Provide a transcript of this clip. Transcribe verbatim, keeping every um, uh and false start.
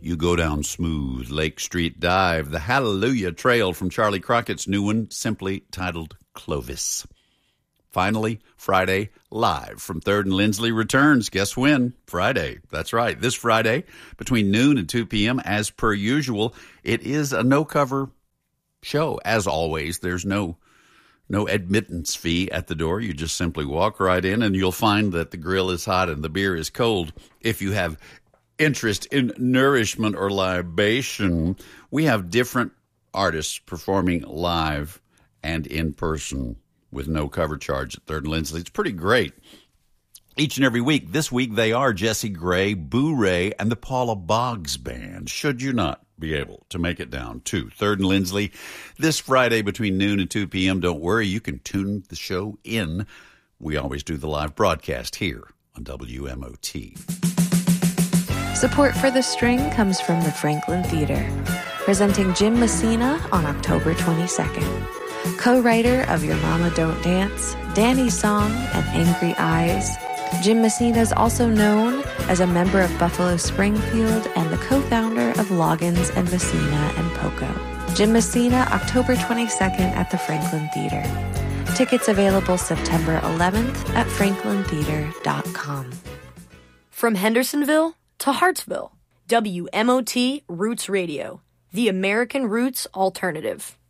You Go Down Smooth, Lake Street Dive, the Hallelujah Trail from Charlie Crockett's new one, simply titled Clovis. Finally, Friday, live from third and Lindsley returns. Guess when? Friday. That's right. This Friday, between noon and two p.m., as per usual, it is a no-cover show. As always, there's no no admittance fee at the door. You just simply walk right in, and you'll find that the grill is hot and the beer is cold. If you have interest in nourishment or libation, we have different artists performing live and in person with no cover charge at third and Lindsley. It's pretty great. Each and every week. This week they are Jesse Gray, Boo Ray, and the Paula Boggs Band. Should you not be able to make it down to third and Lindsley this Friday between noon and two p.m., don't worry, you can tune the show in. We always do the live broadcast here on W M O T. Support for The String comes from the Franklin Theater, presenting Jim Messina on October twenty-second. Co-writer of Your Mama Don't Dance, Danny's Song, and Angry Eyes, Jim Messina is also known as a member of Buffalo Springfield and the co-founder of Loggins and Messina and Poco. Jim Messina, October twenty-second at the Franklin Theater. Tickets available September eleventh at franklin theater dot com. From Hendersonville to Hartsville, W M O T Roots Radio, the American Roots Alternative.